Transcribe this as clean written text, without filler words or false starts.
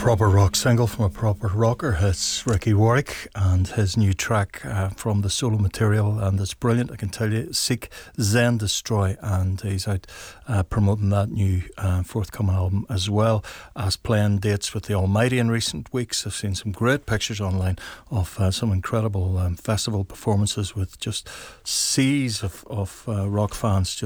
proper rock single from a proper rocker. It's Ricky Warwick and his new track from the solo material, and it's brilliant, I can tell you. Seek, Zen, Destroy, and he's out promoting that new forthcoming album, as well as playing dates with the Almighty in recent weeks. I've seen some great pictures online of some incredible festival performances with just seas of rock fans